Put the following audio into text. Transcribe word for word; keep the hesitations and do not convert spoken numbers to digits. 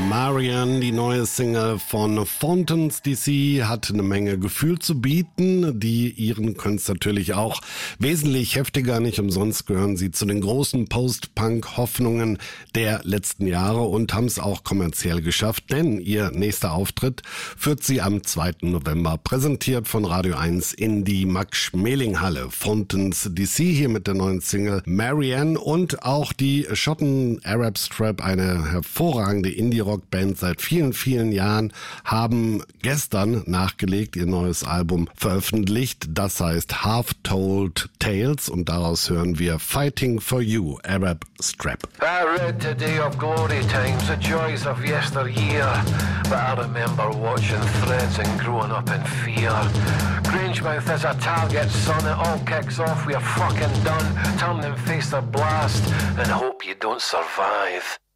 Marianne, die neue Single von Fountains D C, hat eine Menge Gefühl zu bieten. Die ihren können es natürlich auch wesentlich heftiger. Nicht umsonst gehören sie zu den großen Post-Punk-Hoffnungen der letzten Jahre und haben es auch kommerziell geschafft, denn ihr nächster Auftritt führt sie am zweiten November, präsentiert von Radio eins in die Max-Schmeling-Halle. Fountains D C hier mit der neuen Single Marianne und auch die Schotten Arab Strap, eine hervorragende Indie-Rock-Band seit vielen, vielen Jahren, haben gestern nachgelegt, ihr neues Album veröffentlicht. Das heißt Half Told Tales und daraus hören wir Fighting for You, Arab Strap. I read today of glory times, the joys of yesteryear, but I remember watching threads and growing up in fear. Grangemouth is a target, son, it all kicks off, we're fucking done. Turn and face the blast and hope you don't survive.